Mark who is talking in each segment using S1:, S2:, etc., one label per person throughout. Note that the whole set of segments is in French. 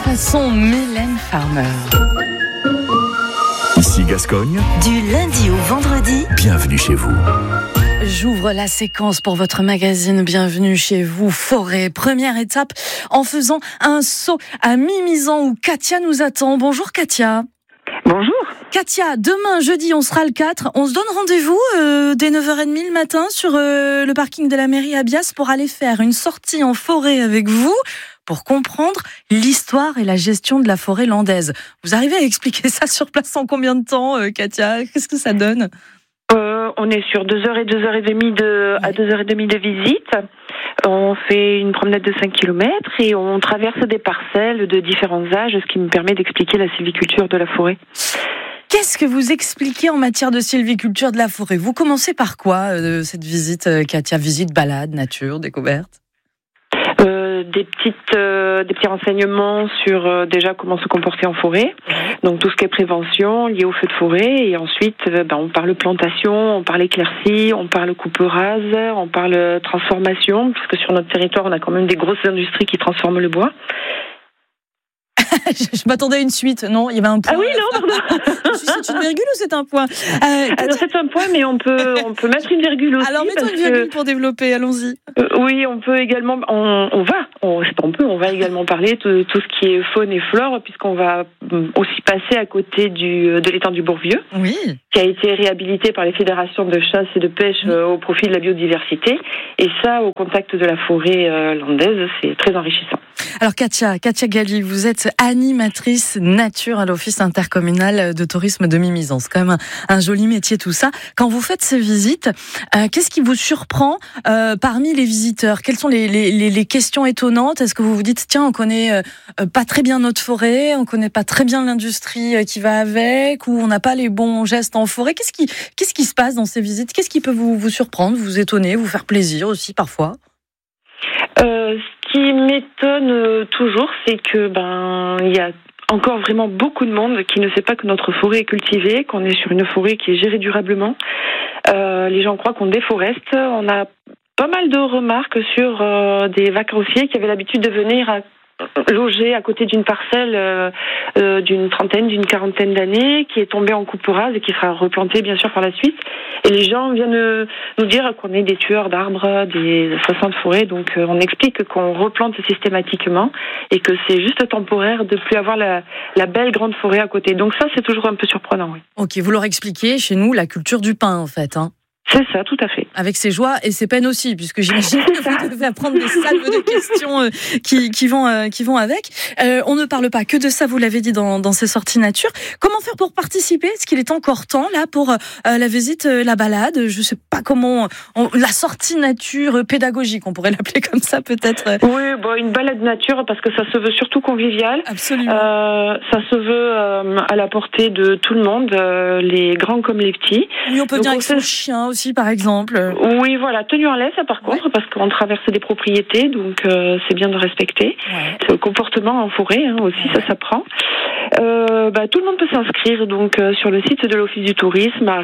S1: façon Mylène Farmer.
S2: Ici Gascogne.
S3: Du lundi au vendredi,
S2: Bienvenue chez vous.
S1: J'ouvre la séquence pour votre magazine Bienvenue chez vous, forêt. Première étape en faisant un saut à Mimizan où Katia nous attend. Bonjour Katia.
S4: Bonjour.
S1: Katia, demain jeudi on sera le 4. On se donne rendez-vous dès 9h30 le matin sur le parking de la mairie à Bias pour aller faire une sortie en forêt avec vous pour comprendre l'histoire et la gestion de la forêt landaise. Vous arrivez à expliquer ça sur place en combien de temps, Katia ? Qu'est-ce que ça donne ?
S4: On est sur 2h et 2h30 à 2h30 de visite. On fait une promenade de 5 km et on traverse des parcelles de différents âges, ce qui me permet d'expliquer la sylviculture de la forêt.
S1: Qu'est-ce que vous expliquez en matière de sylviculture de la forêt ? Vous commencez par quoi, cette visite, Katia ? Visite, balade, nature, découverte ?
S4: Des petits renseignements sur déjà comment se comporter en forêt, donc tout ce qui est prévention lié au feu de forêt, et ensuite on parle plantation, on parle éclaircie, on parle coupe rase, on parle transformation, puisque sur notre territoire on a quand même des grosses industries qui transforment le bois.
S1: Je m'attendais à une suite, non ? Il y avait un point.
S4: Ah oui, non, pardon.
S1: C'est une virgule ou c'est un point ?
S4: Alors c'est un point, mais on peut mettre une virgule aussi.
S1: Alors mettons une virgule pour développer, allons-y.
S4: Oui, on peut également, on va également parler de tout ce qui est faune et flore, puisqu'on va aussi passer à côté de l'étang du Bourvieux,
S1: oui,
S4: qui a été réhabilité par les fédérations de chasse et de pêche au profit de la biodiversité. Et ça, au contact de la forêt landaise, c'est très enrichissant.
S1: Alors Katia Galli, vous êtes animatrice nature à l'Office intercommunal de tourisme de Mimizan. C'est quand même un joli métier tout ça. Quand vous faites ces visites, qu'est-ce qui vous surprend parmi les visiteurs ? Quelles sont les questions étonnantes ? Est-ce que vous vous dites, tiens, on connaît pas très bien notre forêt, on connaît pas très bien l'industrie qui va avec, ou on n'a pas les bons gestes en forêt ? Qu'est-ce qui se passe dans ces visites ? Qu'est-ce qui peut vous surprendre, vous étonner, vous faire plaisir aussi parfois ?
S4: Ce qui m'étonne toujours, c'est que il y a encore vraiment beaucoup de monde qui ne sait pas que notre forêt est cultivée, qu'on est sur une forêt qui est gérée durablement. Les gens croient qu'on déforeste. On a pas mal de remarques sur des vacanciers qui avaient l'habitude de venir loger à côté d'une parcelle d'une trentaine, d'une quarantaine d'années, qui est tombée en coupe rase et qui sera replantée bien sûr par la suite. Et les gens viennent nous dire qu'on est des tueurs d'arbres, des assassins de forêt. Donc on explique qu'on replante systématiquement et que c'est juste temporaire de plus avoir la belle grande forêt à côté. Donc ça, c'est toujours un peu surprenant, oui.
S1: Ok, vous leur expliquez chez nous la culture du pin en fait, hein.
S4: C'est ça, tout à fait.
S1: Avec ses joies et ses peines aussi, puisque j'imagine que vous devez apprendre des salves de questions qui vont avec. On ne parle pas que de ça, vous l'avez dit dans ces sorties nature. Comment faire pour participer ? Est-ce qu'il est encore temps là pour la visite, la balade ? Je sais pas comment, la sortie nature pédagogique, on pourrait l'appeler comme ça peut-être.
S4: Oui, une balade nature parce que ça se veut surtout convivial.
S1: Absolument.
S4: Ça se veut à la portée de tout le monde, les grands comme les petits.
S1: Oui, on peut venir avec son chien aussi, par exemple.
S4: Oui, voilà, tenue en laisse par contre, parce qu'on traverse des propriétés, donc c'est bien de respecter. Ouais. C'est le comportement en forêt aussi, ça s'apprend. Tout le monde peut s'inscrire donc sur le site de l'Office du tourisme à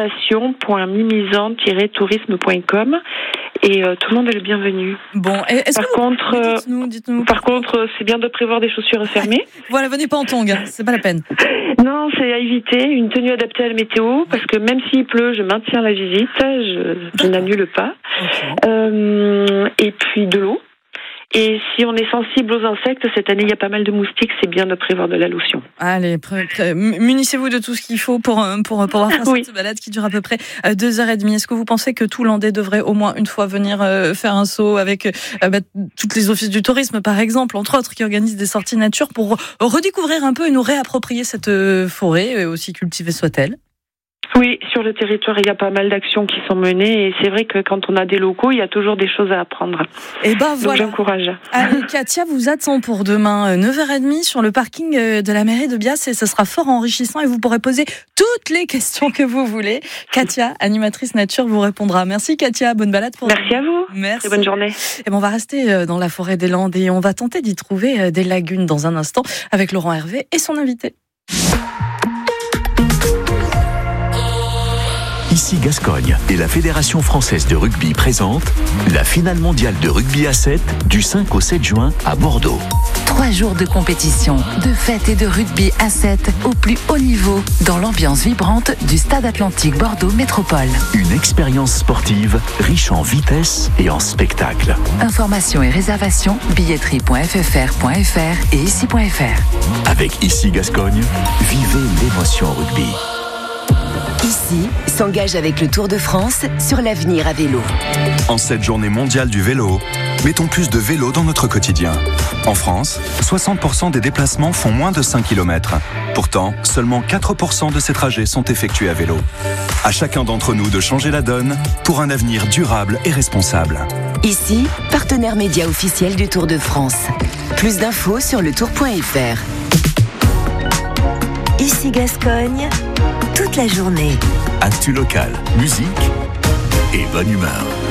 S4: réservation.mimizan-tourisme.com et tout le monde est le bienvenu.
S1: Bon, dites-nous.
S4: Par contre, c'est bien de prévoir des chaussures fermées.
S1: Voilà, venez pas en tongs, c'est pas la peine.
S4: Non, c'est à éviter, une tenue adaptée à la météo, parce que même s'il pleut, je maintiens la visite, je n'annule pas. Okay. Et puis de l'eau. Et si on est sensible aux insectes, cette année il y a pas mal de moustiques, c'est bien de prévoir de la lotion.
S1: Allez, munissez-vous de tout ce qu'il faut pour pouvoir faire cette balade qui dure à peu près 2h30. Est-ce que vous pensez que tout Landais devrait au moins une fois venir faire un saut avec toutes les offices du tourisme, par exemple, entre autres, qui organisent des sorties nature pour redécouvrir un peu et nous réapproprier cette forêt, aussi cultivée soit-elle ?
S4: Oui, sur le territoire, il y a pas mal d'actions qui sont menées et c'est vrai que quand on a des locaux, il y a toujours des choses à apprendre.
S1: Et voilà.
S4: Donc j'encourage.
S1: Allez, Katia vous attend pour demain 9h30 sur le parking de la mairie de Bias et ce sera fort enrichissant et vous pourrez poser toutes les questions que vous voulez. Katia, animatrice nature, vous répondra. Merci Katia, bonne balade pour vous.
S4: Merci à vous.
S1: Merci.
S4: Et bonne journée.
S1: Et on va rester dans la forêt des Landes et on va tenter d'y trouver des lagunes dans un instant avec Laurent Hervé et son invité.
S2: Ici Gascogne et la Fédération française de rugby présente la finale mondiale de rugby à 7 du 5 au 7 juin à Bordeaux.
S3: 3 jours de compétition, de fête et de rugby à 7 au plus haut niveau dans l'ambiance vibrante du Stade Atlantique Bordeaux Métropole.
S2: Une expérience sportive riche en vitesse et en spectacle.
S3: Informations et réservations billetterie.ffr.fr et ici.fr.
S2: Avec Ici Gascogne, vivez l'émotion rugby.
S5: Ici s'engage avec le Tour de France sur l'avenir à vélo.
S6: En cette journée mondiale du vélo, mettons plus de vélo dans notre quotidien. En France, 60% des déplacements font moins de 5 km. Pourtant, seulement 4% de ces trajets sont effectués à vélo. À chacun d'entre nous de changer la donne pour un avenir durable et responsable.
S5: Ici, partenaire média officiel du Tour de France. Plus d'infos sur letour.fr.
S3: Ici Gascogne, toute la journée.
S2: Actu local, musique et bonne humeur.